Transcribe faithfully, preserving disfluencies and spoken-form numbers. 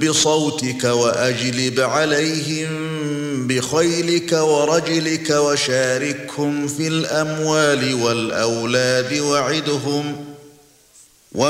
بصوتك وأجلب عليهم بخيلك ورجلك وشاركهم في الأموال والأولاد وعدهم